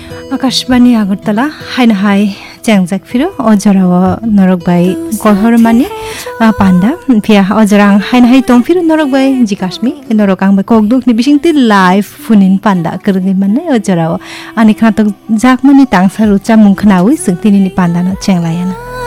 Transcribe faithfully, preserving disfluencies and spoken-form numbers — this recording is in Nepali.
आकाशवाणी आगरतला हाइन हाई च्याङजाक फिरो अजराव नरक बाई गहर माने पान्दा फिया अजरां हाइन हाई तों फिरो नरक बाई जिकाशमी नरक आं बाई कोकदुक नि बिसिं ति लाइव फुनिन पान्दा करगे माने अजराव अनि खातक जाक माने तांसा रुचा मुंखनावि सुक्तिनि पान्दा न च्याङलायाना